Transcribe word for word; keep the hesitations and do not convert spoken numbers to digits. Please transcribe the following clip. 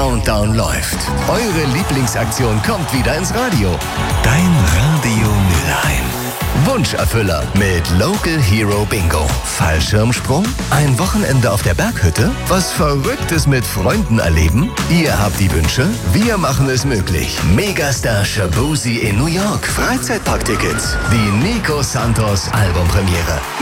Countdown läuft. Eure Lieblingsaktion kommt wieder ins Radio. Dein Radio Mülheim. Wunscherfüller mit Local Hero Bingo. Fallschirmsprung? Ein Wochenende auf der Berghütte? Was Verrücktes mit Freunden erleben? Ihr habt die Wünsche, wir machen es möglich. Megastar Shaboozey in New York. Freizeitparktickets. Die Nico Santos Albumpremiere.